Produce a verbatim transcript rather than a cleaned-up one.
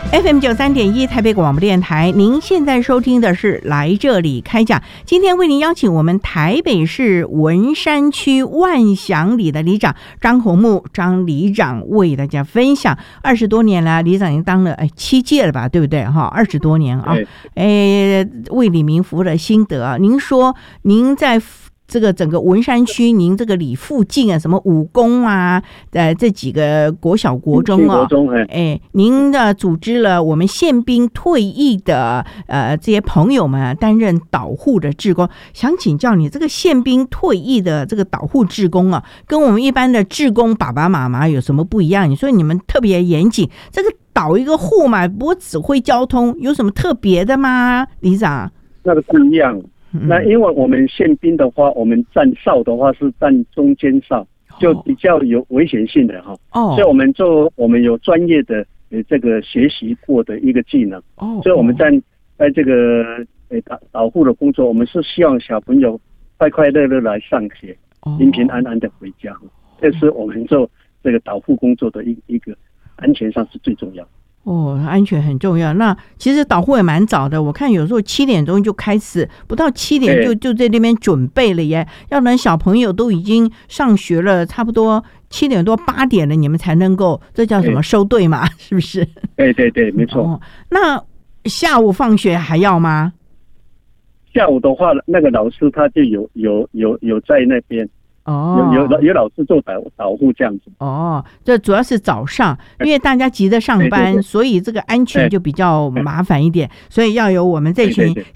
F M 九三点一台北广播电台，您现在收听的是来这里开讲。今天为您邀请我们台北市文山区万祥里的里长张宏木张里长为大家分享二十多年了，里长已经当了哎七届了吧，对不对哈？二十多年啊，哎为里民服务的心得。您说您在这个整个文山区，您这个里附近啊，什么武功啊，呃，这几个国小国中啊，哎，您的组织了我们宪兵退役的呃这些朋友们担任导护的志工，想请教你，这个宪兵退役的这个导护志工啊，跟我们一般的志工爸爸妈妈有什么不一样？你说你们特别严谨，这个导一个护嘛，不过指挥交通，有什么特别的吗？里长？ 那个不一样。那因为我们宪兵的话，我们站哨的话是站中间哨，就比较有危险性的哈。哦，所以我们做我们有专业的呃这个学习过的一个技能。哦，所以我们在在这个呃导导护的工作，我们是希望小朋友快快乐乐来上学，平平安安的回家。这是我们做这个导护工作的一一个安全上是最重要的。 哦，安全很重要。那其实导护也蛮早的，我看有时候七点钟就开始，不到七点就就在那边准备了耶。要不然小朋友都已经上学了，差不多七点多八点了，你们才能够，这叫什么收队嘛？是不是？ 对对对，没错。 哦，那下午放学还要吗？ 下午的话，那个老师他就有有有有在那边。哦，有有有老师做导导护这样子。 哦，这主要是早上，因为大家急着上班，对对对，所以这个安全就比较麻烦一点，所以要有我们这群